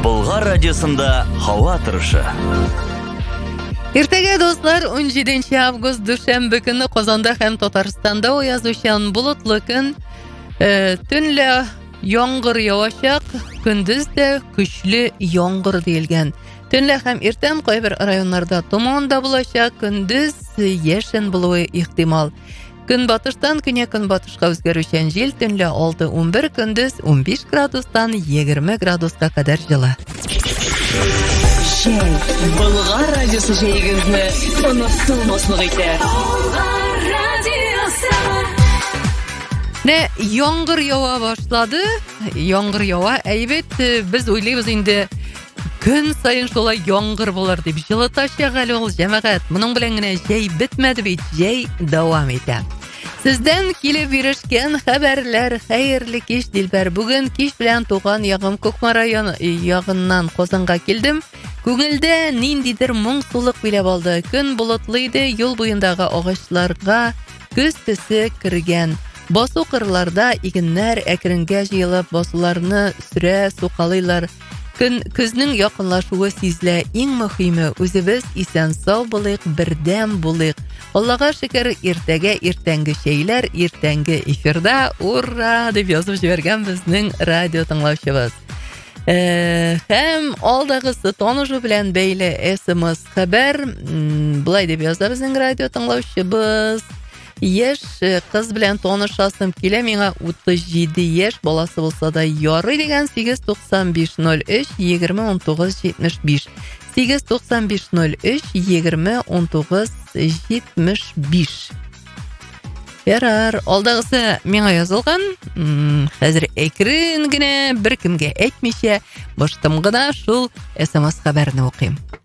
Болгар радиосында һава торышы. Иртәгә дуслар, 17 август дүшәмбе көне Казанда һәм Татарстанда аязучан болытлы көн, төнлә яңгыр явачак, көндез дә көчле яңгыр диелгән. Төнлә һәм иртән кайбер районнарда туман да булачак, көндез яшен булуы ихтимал. Көнбатыштан көньяк-көнбатышка үзгәрүчән җил төнлә 6-11, көндез 15 градустан 20 градуска кадәр җылы. Болгар радиосы җәйгезне онытылмаслык итә. Яңгыр ява башлады. Яңгыр ява, әйбәт, без уйлыйбыз инде көн сайын шулай яңгыр булыр дип. Җылытачак әле ул җәмәгать. Моның белән генә җәй бетмәде бит, җәй дәвам итә. Сездән килеп бирешкән хәбәрләр, хәерле кич, Дилбәр. Бүген кич белән туган ягым Кукма районы ягыннан Казанга килдем. Күңелдә ниндидер моңсулык биләп алды. Көн болытлы иде, юл буендагы агачларга көз төсе кергән. Басу кырларда игеннәр әкренгә җыелып, басуларны сүрә сукалыйлар. Көзнең якынлашуы сизелә. Иң мөһиме, үзебез исән сау булыйк, бердәм булыйк. Аллага шөкер, иртәгә иртәнге шәйләр, иртәнге эфирда, ура, дип язып җибәргән безнең радио тыңлаучыбыз. Һәм алдагысы танышу белән бәйле SMS хәбәр, булай дип яза безнең радио тыңлаучыбыз. Яшь кыз белән танышасым килә, миңа 37 яшь, баласы булса да ярый дигән. 89503 20 19 75 89503 20 19 75. Ярар, алдагысы миңа язылган. Хәзер әкрен генә, беркемгә әйтмичә, баштым гына шул SMS хәбәрне укыйм.